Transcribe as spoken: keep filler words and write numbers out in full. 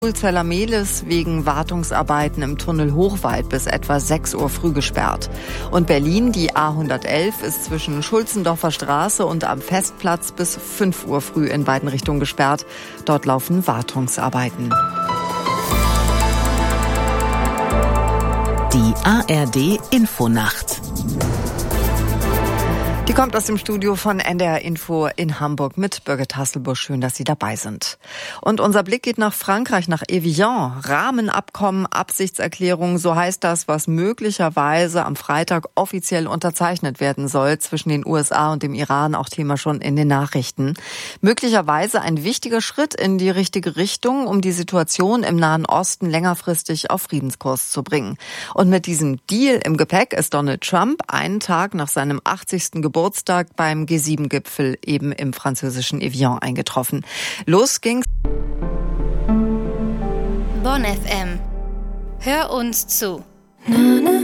Zella-Mehlis wegen Wartungsarbeiten im Tunnel Hochwald bis etwa sechs Uhr früh gesperrt. Und Berlin, die A hundertelf, ist zwischen Schulzendorfer Straße und am Festplatz bis fünf Uhr früh in beiden Richtungen gesperrt. Dort laufen Wartungsarbeiten. Die A R D Infonacht. Die kommt aus dem Studio von N D R Info in Hamburg mit Birgit Hasselbusch. Schön, dass Sie dabei sind. Und unser Blick geht nach Frankreich, nach Evian. Rahmenabkommen, Absichtserklärung, so heißt das, was möglicherweise am Freitag offiziell unterzeichnet werden soll zwischen den U S A und dem Iran. Auch Thema schon in den Nachrichten. Möglicherweise ein wichtiger Schritt in die richtige Richtung, um die Situation im Nahen Osten längerfristig auf Friedenskurs zu bringen. Und mit diesem Deal im Gepäck ist Donald Trump einen Tag nach seinem achtzigsten Geburtstag Geburtstag beim G sieben Gipfel eben im französischen Evian eingetroffen. Los ging's. Bonn F M. Hör uns zu.